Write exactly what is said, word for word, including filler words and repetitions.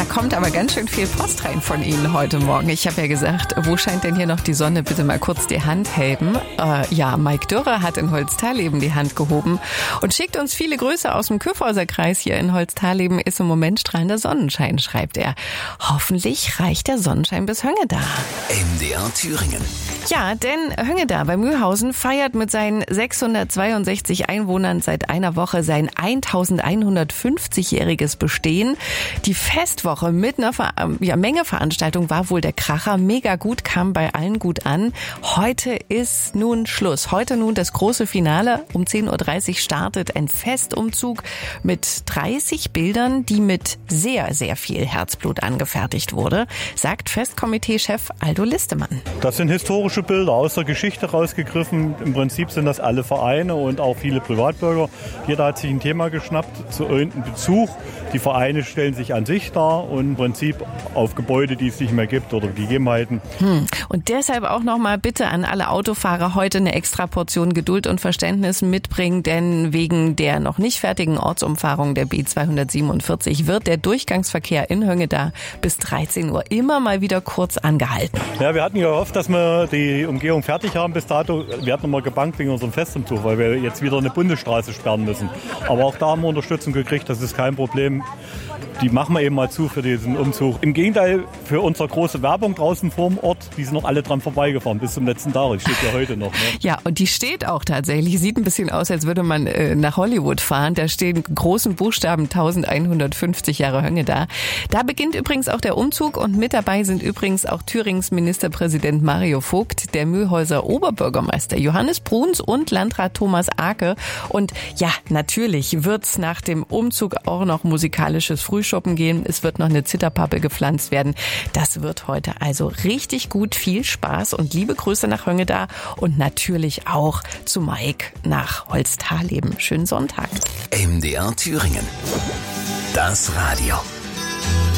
kommt aber ganz schön viel Post rein von Ihnen heute Morgen. Ich habe ja gesagt, wo scheint denn hier noch die Sonne? Bitte mal kurz die Hand heben. Äh, ja, Mike Dürre hat in Holzthaleben die Hand gehoben und schickt uns viele Grüße aus dem Kyffhäuser Kreis. Hier in Holzthaleben ist im Moment strahlender Sonnenschein, schreibt er. Hoffentlich reicht der Sonnenschein bis Höngeda. M D R Thüringen. Ja, denn Höngeda bei Mühlhausen feiert mit seinen sechshundertzweiundsechzig Einwohnern seit einer Woche sein eintausendeinhundertfünfzigjähriges Bestehen. Die Festwoche mit einer Ver- ja, Menge Veranstaltung war wohl der Kracher. Mega gut, kam bei allen gut an. Heute ist nun Schluss. Heute nun das große Finale. Um zehn Uhr dreißig startet ein Festumzug mit dreißig Bildern, die mit sehr, sehr viel Herzblut angefertigt wurde, sagt Festkomitee-Chef Aldo Listemann. Das sind historische Bilder aus der Geschichte rausgegriffen. Im Prinzip sind das alle Vereine und auch viele Privatbürger. Jeder hat sich ein Thema geschnappt zu irgendeinem Bezug. Die Vereine stellen sich an sich dar und im Prinzip auf Gebäude, die es nicht mehr gibt oder Gegebenheiten. Hm. Und deshalb auch nochmal bitte an alle Autofahrer heute eine extra Portion Geduld und Verständnis mitbringen, denn wegen der noch nicht fertigen Ortsumfahrung der B zweihundertsiebenundvierzig wird der Durchgangsverkehr in Höngeda bis dreizehn Uhr immer mal wieder kurz angehalten. Ja, wir hatten ja gehofft, dass wir die Umgehung fertig haben bis dato. Wir hatten noch mal gebankt wegen unserem Festumzug, weil wir jetzt wieder eine Bundesstraße sperren müssen. Aber auch da haben wir Unterstützung gekriegt, das ist kein Problem. Die machen wir eben mal zu für diesen Umzug. Im Gegenteil, für unsere große Werbung draußen vorm Ort, die sind noch alle dran vorbeigefahren, bis zum letzten Tag. Die steht ja heute noch. Ne? Ja, und die steht auch tatsächlich. Sieht ein bisschen aus, als würde man äh, nach Hollywood fahren. Da stehen großen Buchstaben eintausendeinhundertfünfzig Jahre Höngeda. Da beginnt übrigens auch der Umzug und mit dabei sind übrigens auch Thürings Ministerpräsident Mario Vogt, der Mühlhäuser Oberbürgermeister Johannes Bruns und Landrat Thomas Arke. Und ja, natürlich wird's nach dem Umzug auch noch musikalisches Frühschoppen gehen. Es wird noch eine Zitterpappe gepflanzt werden. Das wird heute also richtig gut. Viel Spaß und liebe Grüße nach Höngeda und natürlich auch zu Mike nach Holzthaleben. Schönen Sonntag. M D R Thüringen. Das Radio.